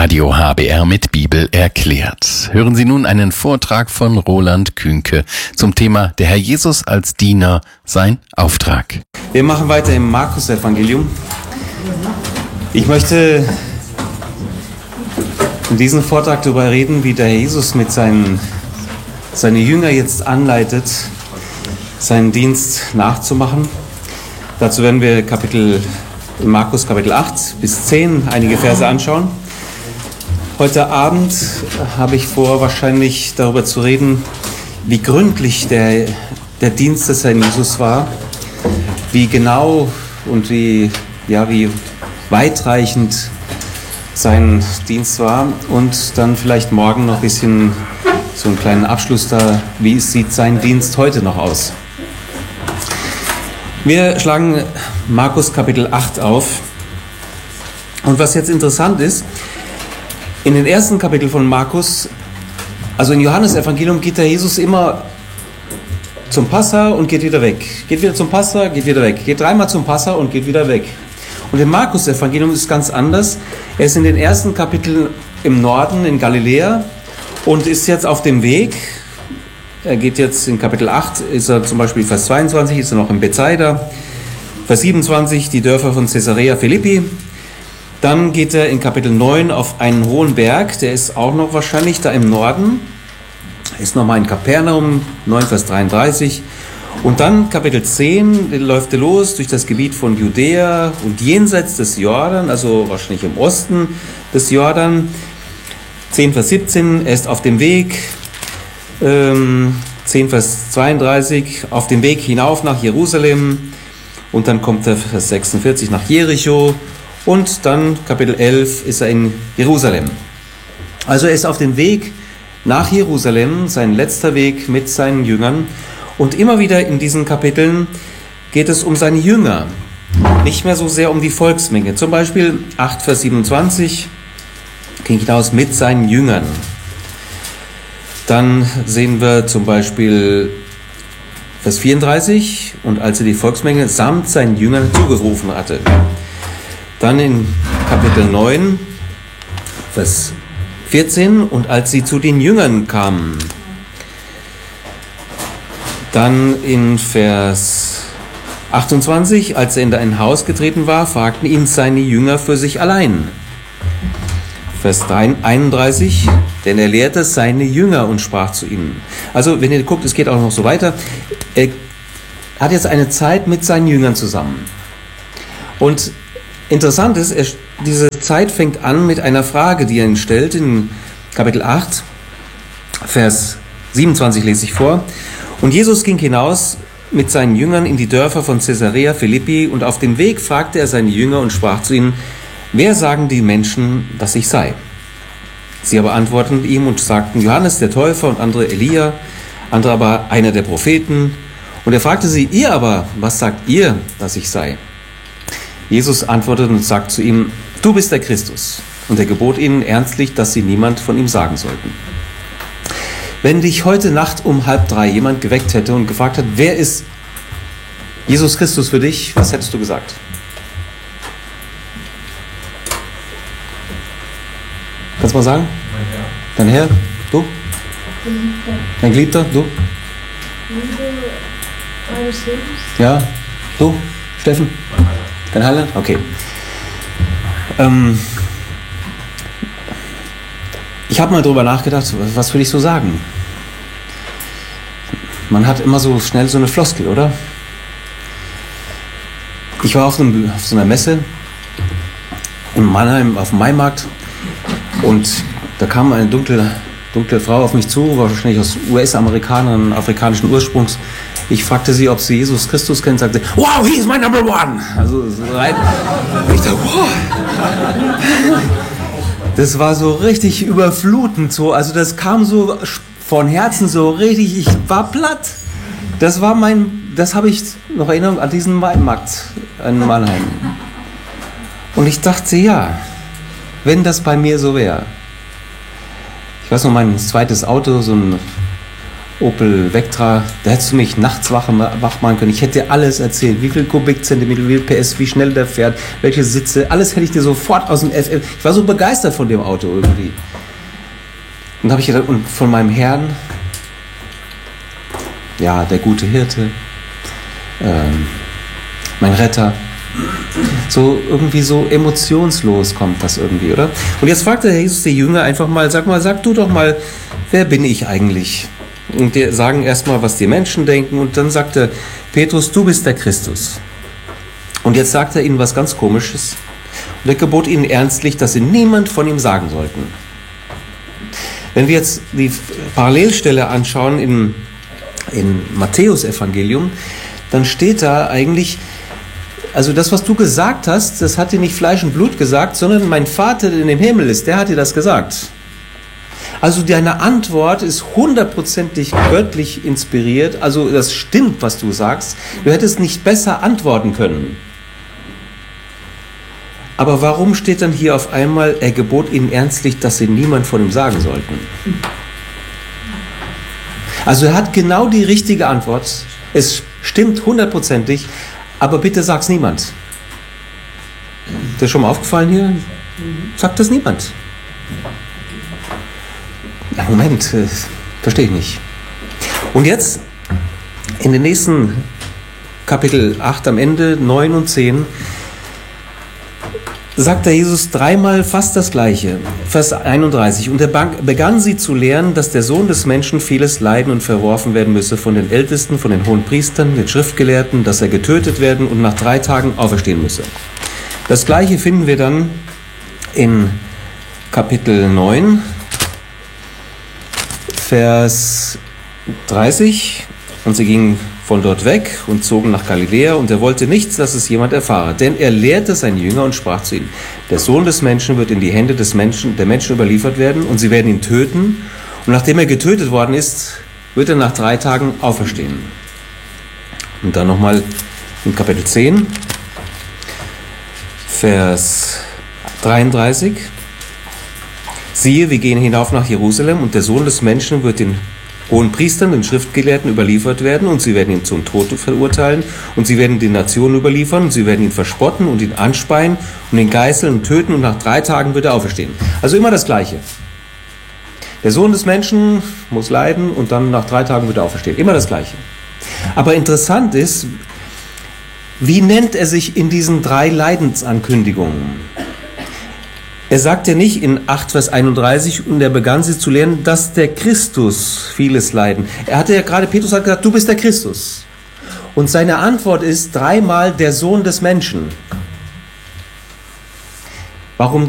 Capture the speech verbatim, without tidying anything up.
Radio H B R mit Bibel erklärt. Hören Sie nun einen Vortrag von Roland Kühnke zum Thema Der Herr Jesus als Diener, sein Auftrag. Wir machen weiter im Markus-Evangelium. Ich möchte in diesem Vortrag darüber reden, wie der Herr Jesus mit seinen, seine Jünger jetzt anleitet, seinen Dienst nachzumachen. Dazu werden wir Kapitel, Markus Kapitel acht bis zehn einige Verse anschauen. Heute Abend habe ich vor, wahrscheinlich darüber zu reden, wie gründlich der, der Dienst des Herrn Jesus war, wie genau und wie, ja, wie weitreichend sein Dienst war und dann vielleicht morgen noch ein bisschen so einen kleinen Abschluss da, wie sieht sein Dienst heute noch aus. Wir schlagen Markus Kapitel acht auf und was jetzt interessant ist, in den ersten Kapiteln von Markus, also in Johannes Evangelium, geht der Jesus immer zum Passa und geht wieder weg. Geht wieder zum Passa, geht wieder weg. Geht dreimal zum Passa und geht wieder weg. Und im Markus Evangelium ist es ganz anders. Er ist in den ersten Kapiteln im Norden, in Galiläa und ist jetzt auf dem Weg. Er geht jetzt in Kapitel acht, ist er zum Beispiel Vers zweiundzwanzig, ist er noch in Bethsaida. Vers siebenundzwanzig, die Dörfer von Caesarea Philippi. Dann geht er in Kapitel neun auf einen hohen Berg, der ist auch noch wahrscheinlich da im Norden. Ist nochmal in Kapernaum, neun Vers dreiunddreißig. Und dann Kapitel zehn, läuft er los durch das Gebiet von Judäa und jenseits des Jordan, also wahrscheinlich im Osten des Jordan. zehn Vers siebzehn, er ist auf dem Weg. Ähm, zehn Vers zweiunddreißig, auf dem Weg hinauf nach Jerusalem. Und dann kommt er Vers sechsundvierzig nach Jericho. Und dann Kapitel elf ist er in Jerusalem. Also er ist auf dem Weg nach Jerusalem, sein letzter Weg mit seinen Jüngern. Und immer wieder in diesen Kapiteln geht es um seine Jünger, nicht mehr so sehr um die Volksmenge. Zum Beispiel acht Vers siebenundzwanzig ging hinaus mit seinen Jüngern. Dann sehen wir zum Beispiel Vers vierunddreißig, und als er die Volksmenge samt seinen Jüngern zugerufen hatte. Dann in Kapitel neun, Vers vierzehn, und als sie zu den Jüngern kamen. Dann in Vers achtundzwanzig, als er in ein Haus getreten war, fragten ihn seine Jünger für sich allein. Vers einunddreißig, denn er lehrte seine Jünger und sprach zu ihnen. Also wenn ihr guckt, es geht auch noch so weiter. Er hat jetzt eine Zeit mit seinen Jüngern zusammen. Und interessant ist, er, diese Zeit fängt an mit einer Frage, die er ihnen stellt. In Kapitel acht, Vers siebenundzwanzig lese ich vor. Und Jesus ging hinaus mit seinen Jüngern in die Dörfer von Caesarea Philippi, und auf dem Weg fragte er seine Jünger und sprach zu ihnen: Wer sagen die Menschen, dass ich sei? Sie aber antworteten ihm und sagten: Johannes der Täufer, und andere Elia, andere aber einer der Propheten. Und er fragte sie: Ihr aber, was sagt ihr, dass ich sei? Jesus antwortete und sagte zu ihm: Du bist der Christus. Und er gebot ihnen ernstlich, dass sie niemand von ihm sagen sollten. Wenn dich heute Nacht um halb drei jemand geweckt hätte und gefragt hat, wer ist Jesus Christus für dich, was hättest du gesagt? Kannst du mal sagen? Mein Herr. Dein Herr? Du? Geliebter. Dein Geliebter? Du? Liebe meines Lebens. Ja. Du? Steffen? Mein Heiland. Dein Heiland? Okay. Ähm, ich habe mal drüber nachgedacht, was will ich so sagen? Man hat immer so schnell so eine Floskel, oder? Ich war auf, einem, auf so einer Messe in Mannheim auf dem Maimarkt, und da kam eine dunkle, dunkle Frau auf mich zu, war wahrscheinlich aus U S-Amerikanerin, afrikanischen Ursprungs. Ich fragte sie, ob sie Jesus Christus kennt, sagte: Wow, he is my number one! Also so rein. Ich dachte, wow. Das war so richtig überflutend, so, also das kam so von Herzen so richtig, ich war platt. Das war mein, das habe ich noch Erinnerung an diesen Weinmarkt in Mannheim. Und ich dachte, ja, wenn das bei mir so wäre. Ich weiß noch, mein zweites Auto, so ein Opel Vectra, da hättest du mich nachts wach, wach machen können. Ich hätte dir alles erzählt, wie viel Kubikzentimeter, wie viel P S, wie schnell der fährt, welche Sitze, alles hätte ich dir sofort aus dem F F. Ich war so begeistert von dem Auto irgendwie. Und habe ich gedacht, und von meinem Herrn, ja, der gute Hirte, ähm, mein Retter, so irgendwie so emotionslos kommt das irgendwie, oder? Und jetzt fragt der Jesus die Jünger einfach mal, sag mal, sag du doch mal, wer bin ich eigentlich? Und die sagen erstmal, was die Menschen denken, und dann sagt er, Petrus, du bist der Christus. Und jetzt sagt er ihnen was ganz Komisches. Und er gebot ihnen ernstlich, dass sie niemand von ihm sagen sollten. Wenn wir jetzt die Parallelstelle anschauen in, in Matthäus-Evangelium, dann steht da eigentlich, also das, was du gesagt hast, das hat dir nicht Fleisch und Blut gesagt, sondern mein Vater, der in dem Himmel ist, der hat dir das gesagt. Also deine Antwort ist hundertprozentig göttlich inspiriert, also das stimmt, was du sagst. Du hättest nicht besser antworten können. Aber warum steht dann hier auf einmal, er gebot ihnen ernstlich, dass sie niemand von ihm sagen sollten? Also er hat genau die richtige Antwort. Es stimmt hundertprozentig, aber bitte sag's niemand. Ist das schon mal aufgefallen hier? Sagt das niemand. Ja, Moment, äh, verstehe ich nicht. Und jetzt, in den nächsten Kapitel acht am Ende, neun und zehn, sagt der Jesus dreimal fast das Gleiche. Vers einunddreißig. Und er begann sie zu lehren, dass der Sohn des Menschen vieles leiden und verworfen werden müsse von den Ältesten, von den Hohenpriestern, den Schriftgelehrten, dass er getötet werden und nach drei Tagen auferstehen müsse. Das Gleiche finden wir dann in Kapitel neun, Vers dreißig. Und sie gingen von dort weg und zogen nach Galiläa, und er wollte nichts, dass es jemand erfahre. Denn er lehrte seine Jünger und sprach zu ihnen, der Sohn des Menschen wird in die Hände des Menschen, der Menschen überliefert werden, und sie werden ihn töten. Und nachdem er getötet worden ist, wird er nach drei Tagen auferstehen. Und dann nochmal in Kapitel zehn, Vers dreiunddreißig. Siehe, wir gehen hinauf nach Jerusalem, und der Sohn des Menschen wird den Hohenpriestern, den Schriftgelehrten überliefert werden, und sie werden ihn zum Tod verurteilen, und sie werden die Nationen überliefern, und sie werden ihn verspotten und ihn anspeien und ihn geißeln und töten, und nach drei Tagen wird er auferstehen. Also immer das Gleiche. Der Sohn des Menschen muss leiden, und dann nach drei Tagen wird er auferstehen. Immer das Gleiche. Aber interessant ist, wie nennt er sich in diesen drei Leidensankündigungen? Er sagt ja nicht in acht, Vers einunddreißig, und er begann sie zu lehren, dass der Christus vieles leiden. Er hatte ja gerade, Petrus hat gesagt, du bist der Christus. Und seine Antwort ist dreimal der Sohn des Menschen. Warum